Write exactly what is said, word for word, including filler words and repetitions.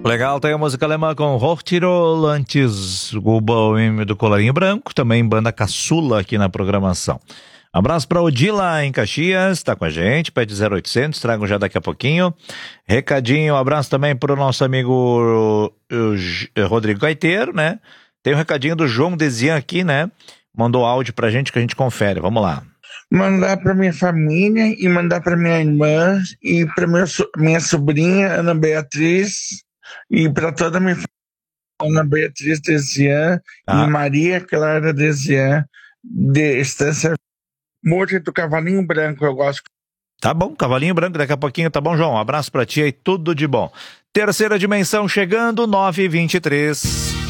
Legal, tem a música alemã com Rochtirol, antes o Boêmio do Colarinho Branco, também banda caçula aqui na programação. Abraço para Odila em Caxias, tá com a gente, pede zero oitocentos, trago já daqui a pouquinho. Recadinho, abraço também pro nosso amigo o, o Rodrigo Gaiteiro, né? Tem um recadinho do João Desian aqui, né? Mandou áudio pra gente que a gente confere, vamos lá. Mandar pra minha família e mandar pra minha irmã e pra minha, minha sobrinha Ana Beatriz e pra toda a minha família, Ana Beatriz Desian ah. e Maria Clara Desian de Estância Morte do Cavalinho Branco, eu gosto. Tá bom, Cavalinho Branco, daqui a pouquinho, tá bom, João? Um abraço pra ti aí, tudo de bom. Terceira dimensão chegando, nove e vinte e três.